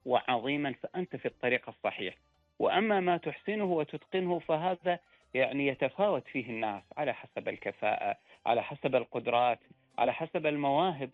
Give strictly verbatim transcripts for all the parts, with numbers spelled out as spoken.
وعظيما فأنت في الطريق الصحيح. وأما ما تحسنه وتتقنه فهذا يعني يتفاوت فيه الناس على حسب الكفاءة، على حسب القدرات، على حسب المواهب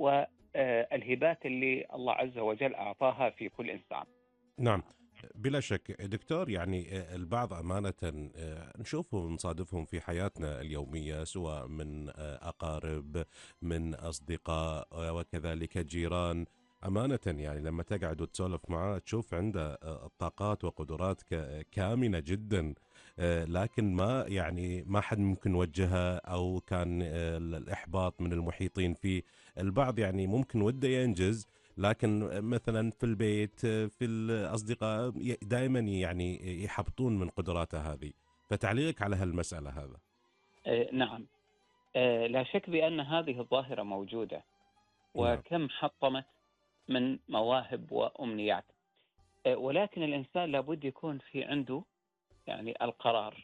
والهبات اللي الله عز وجل أعطاها في كل إنسان. نعم، بلا شك دكتور. يعني آه، البعض أمانة آه، نشوفهم نصادفهم في حياتنا اليومية، سواء من آه، أقارب، من أصدقاء، آه، وكذلك جيران. أمانة يعني لما تقعد وتسولف معاه تشوف عنده آه، طاقات وقدرات ك- كامنة جدا، آه، لكن ما يعني ما حد ممكن وجهها، أو كان آه، الإحباط من المحيطين فيه. البعض يعني ممكن وده ينجز، لكن مثلا في البيت، في الأصدقاء، دائما يعني يحبطون من قدراته هذه. فتعليقك على هالمسألة هذا؟ آه، نعم. آه، لا شك بأن هذه الظاهرة موجودة، نعم. وكم حطمت من مواهب وأمنيات. آه، ولكن الإنسان لابد يكون في عنده يعني القرار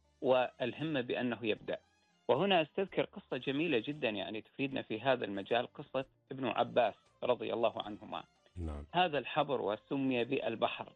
والهمة بأنه يبدأ. وهنا أستذكر قصة جميلة جدا يعني تفيدنا في هذا المجال، قصة ابن عباس رضي الله عنهما. نعم. هذا الحبر وسمي بالبحر،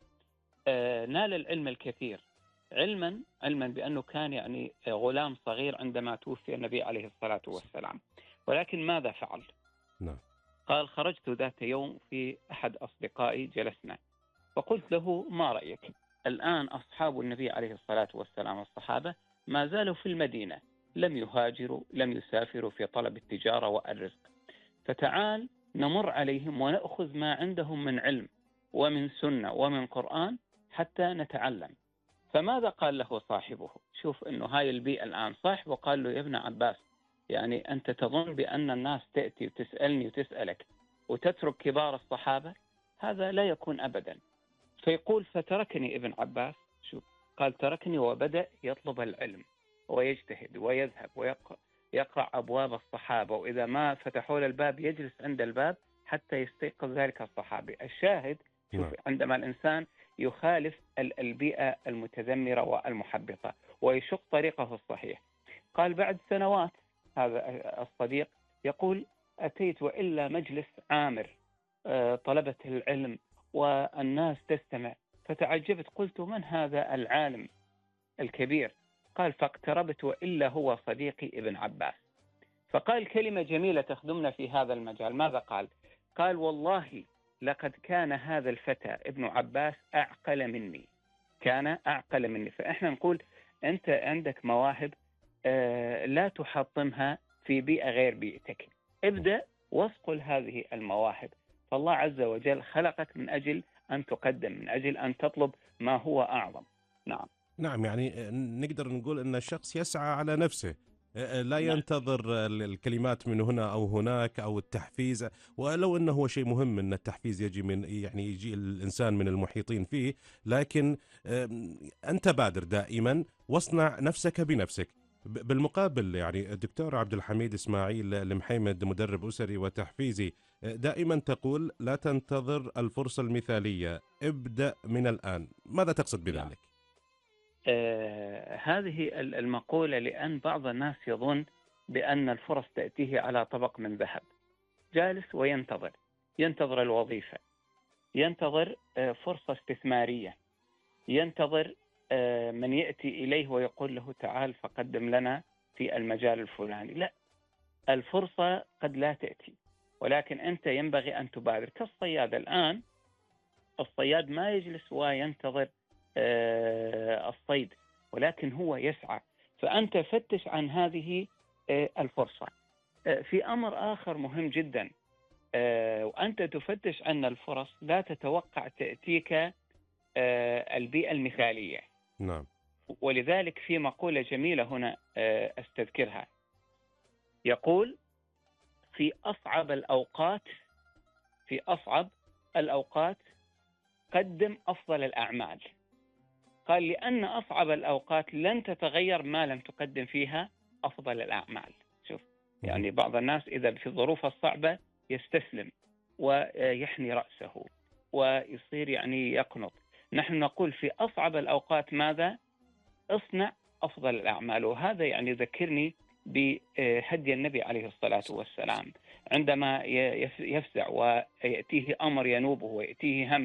آه، نال العلم الكثير، علما علما بأنه كان يعني غلام صغير عندما توفي النبي عليه الصلاة والسلام. ولكن ماذا فعل؟ نعم. قال: خرجت ذات يوم في أحد أصدقائي، جلسنا فقلت له: ما رأيك؟ الآن أصحاب النبي عليه الصلاة والسلام الصحابة ما زالوا في المدينة، لم يهاجروا، لم يسافروا في طلب التجارة والرزق، فتعال نمر عليهم ونأخذ ما عندهم من علم ومن سنة ومن قرآن حتى نتعلم. فماذا قال له صاحبه؟ شوف أنه هاي البيئة الآن. صاحبه قال له: يا ابن عباس، يعني أنت تظن بأن الناس تأتي وتسألني وتسألك وتترك كبار الصحابة؟ هذا لا يكون أبدا. فيقول: فتركني ابن عباس. شوف، قال تركني وبدأ يطلب العلم ويجتهد ويذهب ويقرأ يقرأ أبواب الصحابة، وإذا ما فتحوا له الباب يجلس عند الباب حتى يستيقظ ذلك الصحابي. الشاهد، شوف، نعم. عندما الإنسان يخالف البيئة المتذمرة والمحبطة ويشق طريقه الصحيح. قال: بعد سنوات هذا الصديق يقول: أتيت وإلا مجلس عامر، آه، طلبة العلم والناس تستمع، فتعجبت، قلت: من هذا العالم الكبير؟ قال: فاقتربت وإلا هو صديقي ابن عباس. فقال كلمة جميلة تخدمنا في هذا المجال. ماذا قال؟ قال: والله لقد كان هذا الفتى ابن عباس أعقل مني، كان أعقل مني. فإحنا نقول أنت عندك مواهب، آه، لا تحطمها في بيئة غير بيئتك، ابدأ واصقل هذه المواهب. فالله عز وجل خلقك من أجل أن تقدم، من أجل أن تطلب ما هو أعظم. نعم. نعم، يعني آه، نقدر نقول أن الشخص يسعى على نفسه، آه، آه، لا نعم. ينتظر ال- الكلمات من هنا أو هناك أو التحفيز. ولو أنه هو شيء مهم أن التحفيز يجي من يعني يجي الإنسان من المحيطين فيه، لكن آم، أنت بادر دائما واصنع نفسك بنفسك. ب- بالمقابل يعني الدكتور عبد الحميد إسماعيل المحيمد، مدرب أسري وتحفيزي، آه، دائما تقول: لا تنتظر الفرصة المثالية، ابدأ من الآن. ماذا تقصد نعم. بذلك؟ آه هذه المقولة، لأن بعض الناس يظن بأن الفرص تأتيه على طبق من ذهب، جالس وينتظر، ينتظر الوظيفة، ينتظر آه فرصة استثمارية، ينتظر آه من يأتي إليه ويقول له: تعال فقدم لنا في المجال الفلاني. لا، الفرصة قد لا تأتي، ولكن أنت ينبغي أن تبادر. كالصياد الآن، الصياد ما يجلس وينتظر آه، الصيد، ولكن هو يسعى. فأنت فتش عن هذه آه، الفرصة. آه، في أمر آخر مهم جدا، آه، وأنت تفتش عن الفرص لا تتوقع تأتيك آه، البيئة المثالية. نعم. ولذلك في مقولة جميلة هنا آه، أستذكرها، يقول: في أصعب الأوقات في أصعب الأوقات قدم أفضل الأعمال. قال: لأن أصعب الأوقات لن تتغير ما لم تقدم فيها أفضل الأعمال. شوف، مهم. يعني بعض الناس إذا في الظروف الصعبة يستسلم ويحني رأسه ويصير يعني يقنط. نحن نقول في أصعب الأوقات ماذا؟ اصنع أفضل الأعمال. وهذا يعني ذكرني بهدي النبي عليه الصلاة والسلام عندما يفزع ويأتيه أمر ينوبه ويأتيه هم